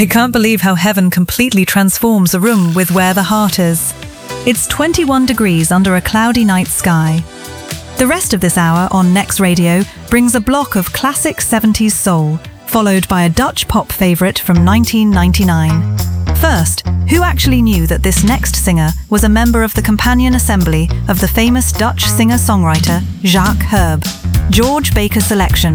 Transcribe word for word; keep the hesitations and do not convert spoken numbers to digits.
I can't believe how heaven completely transforms a room with Where the Heart Is. It's twenty-one degrees under a cloudy night sky. The rest of this hour on Next Radio brings a block of classic seventies soul, followed by a Dutch pop favourite from nineteen ninety-nine. First, who actually knew that this next singer was a member of the companion assembly of the famous Dutch singer-songwriter Jacques Herb? George Baker selection.